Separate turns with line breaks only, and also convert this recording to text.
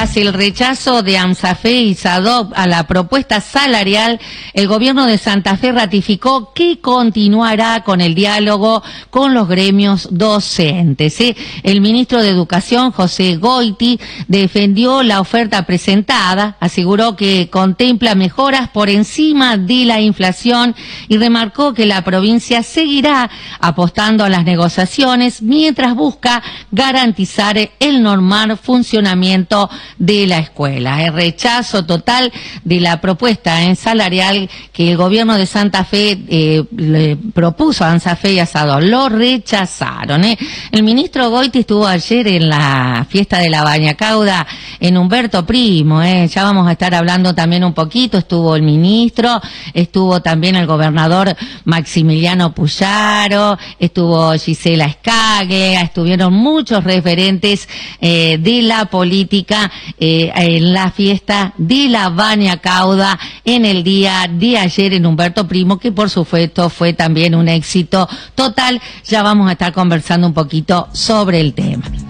Tras el rechazo de AMSAFE y SADOC a la propuesta salarial, el gobierno de Santa Fe ratificó que continuará con el diálogo con los gremios docentes. El ministro de Educación, José Goiti, defendió la oferta presentada, aseguró que contempla mejoras por encima de la inflación y remarcó que la provincia seguirá apostando a las negociaciones mientras busca garantizar el normal funcionamiento de la escuela. El rechazo total de la propuesta salarial que el gobierno de Santa Fe le propuso a AMSAFE y a SADOC, lo rechazaron. El ministro Goiti estuvo ayer en la fiesta de la Bañacauda en Humberto Primo, ya vamos a estar hablando también un poquito. Estuvo el ministro, estuvo también el gobernador Maximiliano Puyaro, estuvo Gisela Scaglia, estuvieron muchos referentes de la política en la fiesta de la Bañacauda en el día de ayer en Humberto Primo, que por supuesto fue también un éxito total. Ya vamos a estar conversando un poquito sobre el tema.